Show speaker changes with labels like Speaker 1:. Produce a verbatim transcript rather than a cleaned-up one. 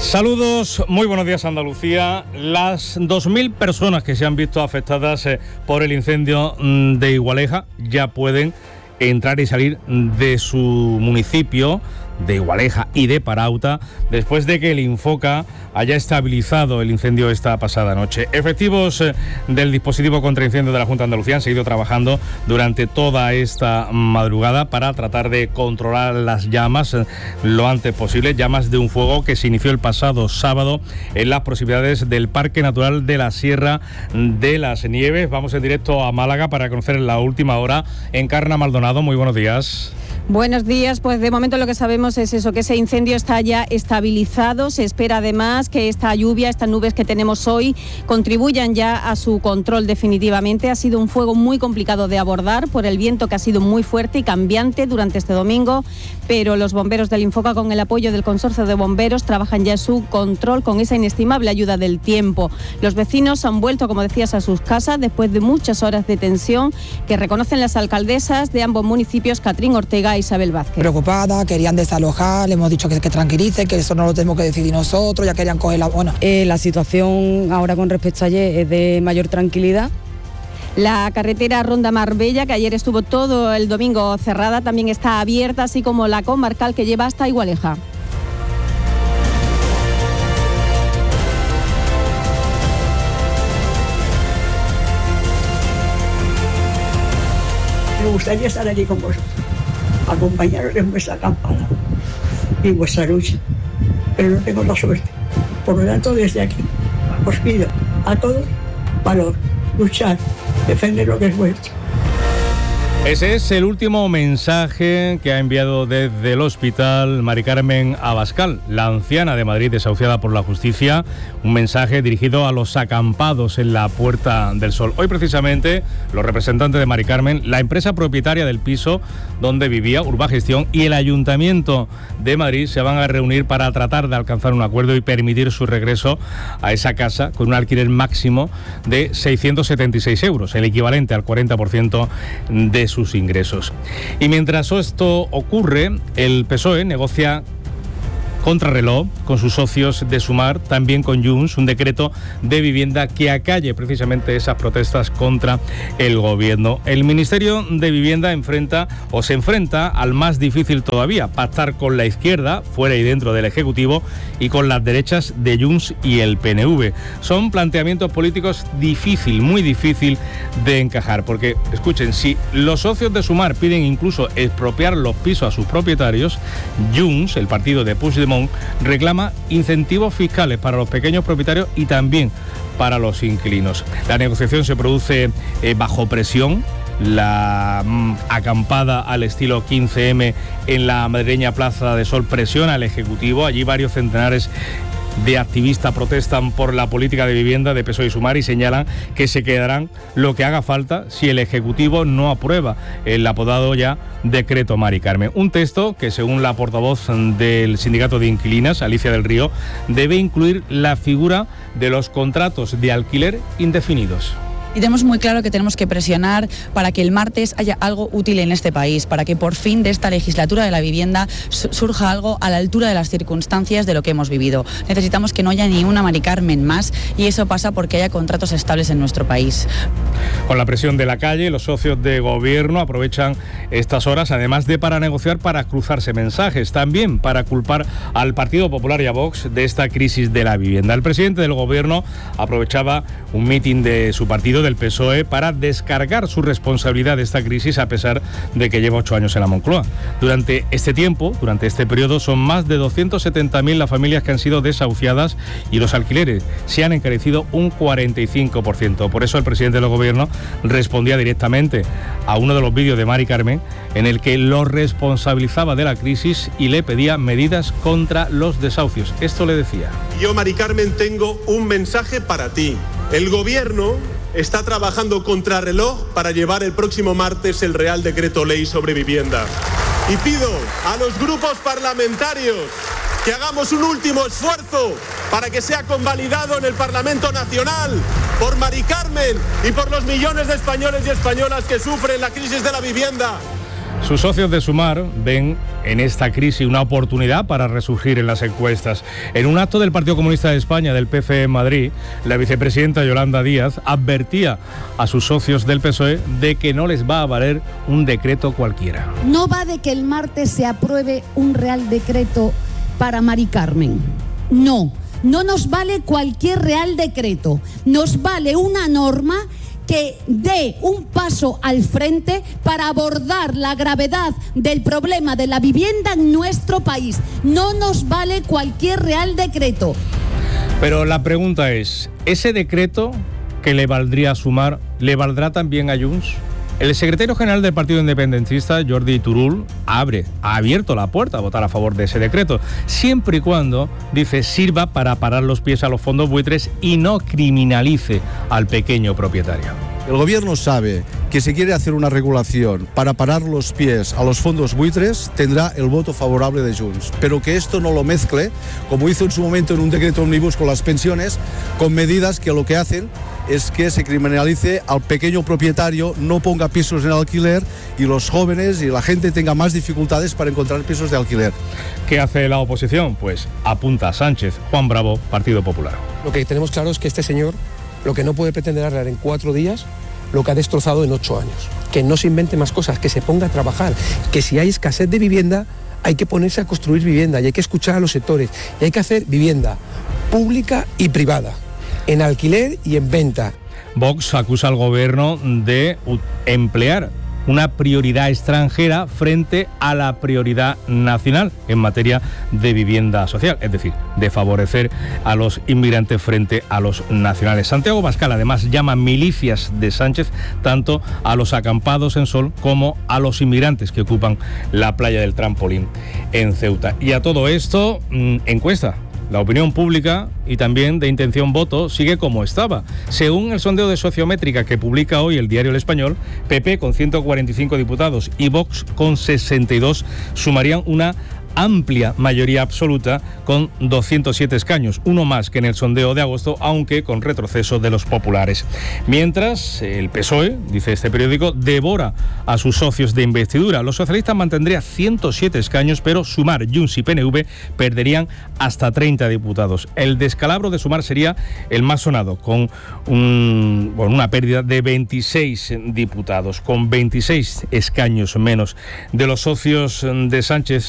Speaker 1: Saludos, muy buenos días Andalucía. Las dos mil personas que se han visto afectadas eh, por el incendio de Igualeja ya pueden entrar y salir de su municipio de Igualeja y de Parauta después de que el Infoca haya estabilizado el incendio esta pasada noche. Efectivos eh, del dispositivo contra incendio de la Junta de Andalucía han seguido trabajando durante toda esta madrugada para tratar de controlar las llamas eh, lo antes posible, llamas de un fuego que se inició el pasado sábado en las proximidades del Parque Natural de la Sierra de las Nieves. Vamos en directo a Málaga para conocer la última hora. Encarna Maldonado, muy buenos días.
Speaker 2: Buenos días, pues de momento lo que sabemos es eso, que ese incendio está ya estabilizado. Se espera además que esta lluvia, estas nubes que tenemos hoy, contribuyan ya a su control definitivamente. Ha sido un fuego muy complicado de abordar por el viento que ha sido muy fuerte y cambiante durante este domingo, pero los bomberos del Infoca, con el apoyo del Consorcio de Bomberos, trabajan ya en su control con esa inestimable ayuda del tiempo. Los vecinos han vuelto, como decías, a sus casas después de muchas horas de tensión que reconocen las alcaldesas de ambos municipios, Catrín Ortega e Isabel Vázquez.
Speaker 3: Preocupada, querían desalojar, le hemos dicho que, que tranquilice, que eso no lo tenemos que decidir nosotros, ya querían coger la... Bueno.
Speaker 4: Eh, la situación ahora con respecto a ayer es de mayor tranquilidad.
Speaker 2: La carretera Ronda Marbella, que ayer estuvo todo el domingo cerrada, también está abierta, así como la comarcal que lleva hasta Igualeja.
Speaker 5: Me gustaría estar allí con vosotros, acompañaros en vuestra acampada y en vuestra lucha, pero no tengo la suerte. Por lo tanto, desde aquí os pido a todos valor, luchar, defender lo que es vuestro.
Speaker 1: Ese es el último mensaje que ha enviado desde el hospital Mari Carmen Abascal, la anciana de Madrid desahuciada por la justicia, un mensaje dirigido a los acampados en la Puerta del Sol. Hoy precisamente los representantes de Mari Carmen, la empresa propietaria del piso donde vivía, Urbagestión, y el Ayuntamiento de Madrid se van a reunir para tratar de alcanzar un acuerdo y permitir su regreso a esa casa con un alquiler máximo de seiscientos setenta y seis euros, el equivalente al cuarenta por ciento de su sus ingresos. Y mientras esto ocurre, el P S O E negocia contrarreloj con sus socios de Sumar, también con Junts, un decreto de vivienda que acalle precisamente esas protestas contra el gobierno. El Ministerio de Vivienda enfrenta o se enfrenta al más difícil todavía, pactar con la izquierda, fuera y dentro del Ejecutivo, y con las derechas de Junts y el P N V. Son planteamientos políticos difícil, muy difícil de encajar, porque, escuchen, si los socios de Sumar piden incluso expropiar los pisos a sus propietarios, Junts, el partido de Puigdemont, reclama incentivos fiscales para los pequeños propietarios y también para los inquilinos. La negociación se produce eh, bajo presión. La mm, acampada al estilo quince eme en la madrileña Plaza de Sol presiona al Ejecutivo. Allí varios centenares de activistas protestan por la política de vivienda de P S O E y Sumar y señalan que se quedarán lo que haga falta si el Ejecutivo no aprueba el apodado ya Decreto Mari Carmen. Un texto que, según la portavoz del Sindicato de Inquilinas, Alicia del Río, debe incluir la figura de los contratos de alquiler indefinidos.
Speaker 6: Y tenemos muy claro que tenemos que presionar para que el martes haya algo útil en este país, para que por fin de esta legislatura de la vivienda surja algo a la altura de las circunstancias de lo que hemos vivido. Necesitamos que no haya ni una Mari Carmen más y eso pasa porque haya contratos estables en nuestro país.
Speaker 1: Con la presión de la calle, los socios de gobierno aprovechan estas horas, además de para negociar, para cruzarse mensajes, también para culpar al Partido Popular y a Vox de esta crisis de la vivienda. El presidente del gobierno aprovechaba un mitin de su partido, del P S O E, para descargar su responsabilidad de esta crisis, a pesar de que lleva ocho años en la Moncloa. Durante este tiempo, durante este periodo, son más de doscientos setenta mil las familias que han sido desahuciadas y los alquileres se han encarecido un cuarenta y cinco por ciento. Por eso el presidente del gobierno respondía directamente a uno de los vídeos de Mari Carmen en el que lo responsabilizaba de la crisis y le pedía medidas contra los desahucios. Esto le decía:
Speaker 7: yo, Mari Carmen, tengo un mensaje para ti. El gobierno está trabajando contrarreloj para llevar el próximo martes el Real Decreto Ley sobre vivienda. Y pido a los grupos parlamentarios que hagamos un último esfuerzo para que sea convalidado en el Parlamento Nacional por Mari Carmen y por los millones de españoles y españolas que sufren la crisis de la vivienda.
Speaker 1: Sus socios de Sumar ven en esta crisis una oportunidad para resurgir en las encuestas. En un acto del Partido Comunista de España, del P C E en Madrid, la vicepresidenta Yolanda Díaz advertía a sus socios del P S O E de que no les va a valer un decreto cualquiera.
Speaker 8: No va de que el martes se apruebe un real decreto para Mari Carmen. No, no nos vale cualquier real decreto. Nos vale una norma que dé un paso al frente para abordar la gravedad del problema de la vivienda en nuestro país. No nos vale cualquier real decreto.
Speaker 1: Pero la pregunta es, ¿ese decreto que le valdría a Sumar, le valdrá también a Junts? El secretario general del Partido Independentista, Jordi Turull, abre, ha abierto la puerta a votar a favor de ese decreto, siempre y cuando, dice, sirva para parar los pies a los fondos buitres y no criminalice al pequeño propietario.
Speaker 9: El gobierno sabe que si quiere hacer una regulación para parar los pies a los fondos buitres, tendrá el voto favorable de Junts, pero que esto no lo mezcle, como hizo en su momento en un decreto ómnibus con las pensiones, con medidas que lo que hacen es que se criminalice al pequeño propietario, no ponga pisos en alquiler y los jóvenes y la gente tenga más dificultades para encontrar pisos de alquiler.
Speaker 1: ¿Qué hace la oposición? Pues apunta a Sánchez. Juan Bravo, Partido Popular.
Speaker 10: Lo que tenemos claro es que este señor lo que no puede pretender arreglar en cuatro días lo que ha destrozado en ocho años. Que no se invente más cosas, que se ponga a trabajar, que si hay escasez de vivienda hay que ponerse a construir vivienda y hay que escuchar a los sectores y hay que hacer vivienda pública y privada, en alquiler y en venta.
Speaker 1: Vox acusa al gobierno de emplear una prioridad extranjera frente a la prioridad nacional en materia de vivienda social, es decir, de favorecer a los inmigrantes frente a los nacionales. Santiago Abascal además llama milicias de Sánchez tanto a los acampados en Sol como a los inmigrantes que ocupan la playa del Trampolín en Ceuta. Y a todo esto, mmm, encuesta. La opinión pública y también de intención voto sigue como estaba. Según el sondeo de Sociométrica que publica hoy el diario El Español, P P con ciento cuarenta y cinco diputados y Vox con sesenta y dos sumarían una amplia mayoría absoluta con doscientos siete escaños, uno más que en el sondeo de agosto, aunque con retroceso de los populares. Mientras, el P S O E, dice este periódico, devora a sus socios de investidura. Los socialistas mantendrían ciento siete escaños, pero Sumar, Junts y P N V perderían hasta treinta diputados. El descalabro de Sumar sería el más sonado, con un, bueno, una pérdida de veintiséis diputados, con veintiséis escaños menos. De los socios de Sánchez